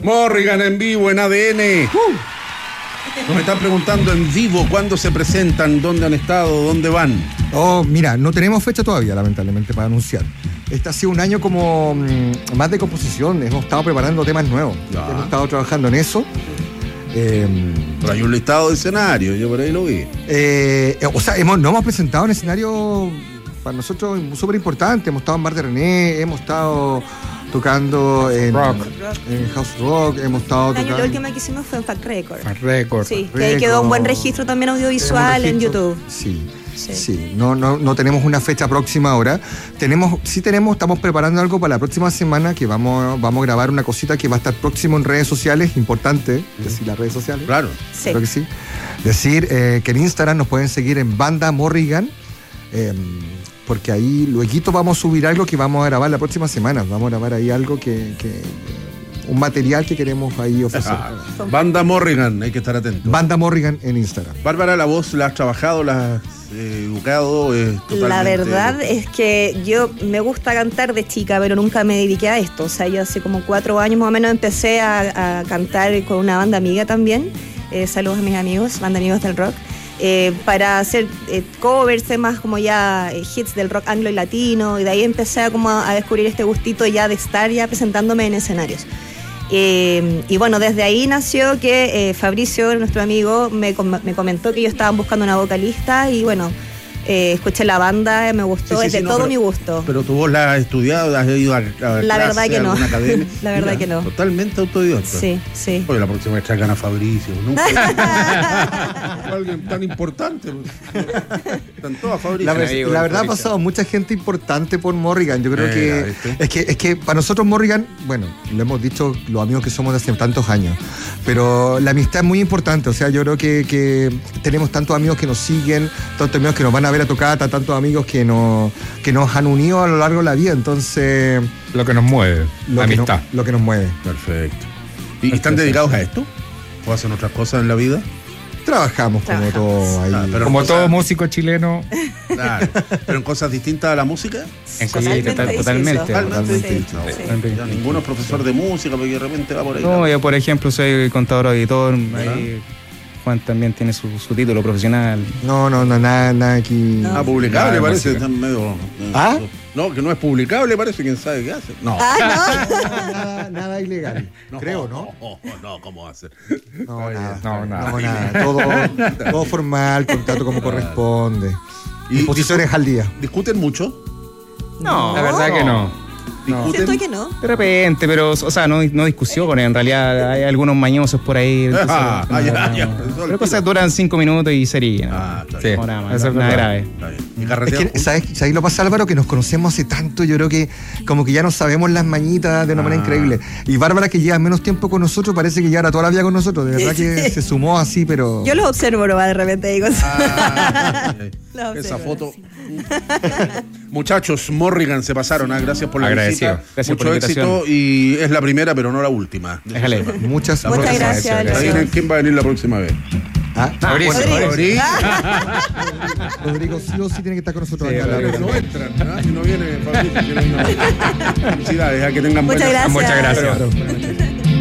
Morrigan en vivo en ADN. Nos están preguntando en vivo cuándo se presentan, dónde han estado, dónde van. Oh, mira, no tenemos fecha todavía, lamentablemente, para anunciar. Este ha sido un año como más de composición. Hemos estado preparando temas nuevos. Ya. Hemos estado trabajando en eso. Pero hay un listado de escenarios, yo por ahí lo vi. O sea, nos hemos presentado en escenario para nosotros súper importante. Hemos estado en Bar de René, hemos estado tocando en House Rock, hemos estado tocando. La última que hicimos fue en Fact Record. Récord. Sí, que ahí quedó un buen registro también audiovisual en YouTube. Sí. No tenemos una fecha próxima ahora. Estamos preparando algo para la próxima semana, que vamos a grabar una cosita que va a estar próximo en redes sociales. Importante decir las redes sociales. Claro. Sí. Creo que sí. Decir que en Instagram nos pueden seguir en Banda Morrigan, porque ahí luego vamos a subir algo que vamos a grabar la próxima semana. Vamos a grabar ahí algo un material que queremos ahí ofrecer. Banda Morrigan, hay que estar atentos. Banda Morrigan en Instagram. Bárbara, la voz la has trabajado, la has educado. La verdad es que yo me gusta cantar de chica, pero nunca me dediqué a esto. O sea, yo hace como 4 años más o menos empecé a cantar con una banda amiga también. Saludos a mis amigos, banda Amigos del Rock. Para hacer covers, temas como ya hits del rock anglo y latino, y de ahí empecé a descubrir este gustito ya de estar ya presentándome en escenarios. Y bueno, desde ahí nació que Fabricio, nuestro amigo, me comentó que ellos estaban buscando una vocalista y bueno, escuché la banda, me gustó, es de todo mi gusto. Pero tu voz la has estudiado, has ido a la verdad que no. alguna academia. La verdad que no. Totalmente autodidacta. Sí. Oye, la próxima vez traigan a Fabricio, ¿no? Alguien tan importante. Están todos a Fabricio. La verdad ha pasado mucha gente importante por Morrigan. Yo creo que es que para nosotros Morrigan, bueno, lo hemos dicho los amigos que somos de hace tantos años, pero la amistad es muy importante. O sea, yo creo que tenemos tantos amigos que nos siguen, tantos amigos que nos van a ver a tocata, tantos amigos que nos han unido a lo largo de la vida. Entonces, Lo que nos mueve, la amistad. Lo que nos mueve. Perfecto. ¿Y están dedicados a esto? ¿O hacen otras cosas en la vida? Trabajamos como todo ahí. Pero Como cosas, todo músico chileno. Claro. ¿Pero en cosas distintas a la música? Totalmente. Ya ninguno es profesor de música, porque de repente va por ahí. No, yo por ejemplo soy contador auditor. Ahí Juan también tiene su título profesional. No, nada aquí. No. Publicable Nada, parece. música. Están medio. No, que no es publicable, parece. ¿Quién sabe qué hace? No. Nada ilegal. Creo, ¿no? No, ¿cómo va a ser? No, No, nada. nada. Todo formal, contrato como corresponde. ¿Y Posiciones al día. discuten mucho? No, la verdad que no. ¿Discuten? Siento que no. De repente, pero, o sea, no discusiones. En realidad hay algunos mañosos por ahí. Pero cosas duran 5 minutos y serían. Está Sí, bien. nada más, eso es nada verdad. Está grave. bien. ¿Y Es carretean que, ¿sabes lo pasa, Álvaro? Que nos conocemos hace tanto, yo creo que como que ya nos sabemos las mañitas de una manera increíble. Y Bárbara, que lleva menos tiempo con nosotros, parece que lleva toda la vida con nosotros. De verdad que se sumó así, pero... Yo los observo, ¿no? De repente digo. juntos? Esa foto. Muchachos, Morrigan se pasaron. Gracias por la Agradecido. visita. Gracias por Mucho la invitación. éxito y es la primera, pero no la última. Déjale. Muchas gracias, Adivinen quién va a venir la próxima vez. Fabricio. Rodrigo. Rodrigo sí o sí tiene que estar con nosotros Sí, acá. la Pero verdad. no entran, ¿no? Si no viene Fabricio, que venga. Felicidades, a que tengan Muchas buena- gracias. Muchas gracias.